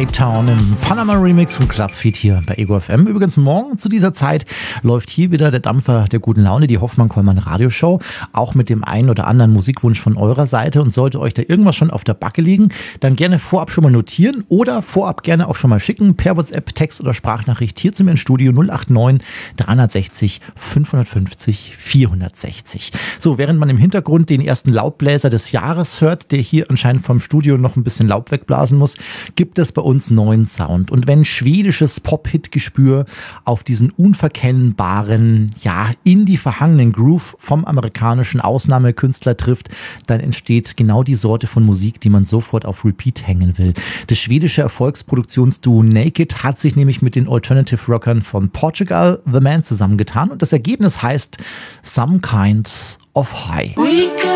Town im Panama Remix von Clubfeed hier bei Ego FM. Übrigens morgen zu dieser Zeit läuft hier wieder der Dampfer der guten Laune, die Hoffmann-Kollmann Radioshow, auch mit dem einen oder anderen Musikwunsch von eurer Seite. Und sollte euch da irgendwas schon auf der Backe liegen, dann gerne vorab schon mal notieren oder vorab gerne auch schon mal schicken per WhatsApp, Text oder Sprachnachricht hier zu mir ins Studio 089 360 550 460. So, während man im Hintergrund den ersten Laubbläser des Jahres hört, der hier anscheinend vom Studio noch ein bisschen Laub wegblasen muss, gibt es bei uns neuen Sound. Und wenn schwedisches Pop-Hit-Gespür auf diesen unverkennbaren, ja, indie-verhangenen Groove vom amerikanischen Ausnahmekünstler trifft, dann entsteht genau die Sorte von Musik, die man sofort auf Repeat hängen will. Das schwedische Erfolgsproduktionsduo Naked hat sich nämlich mit den Alternative Rockern von Portugal The Man zusammengetan und das Ergebnis heißt Some Kind of High.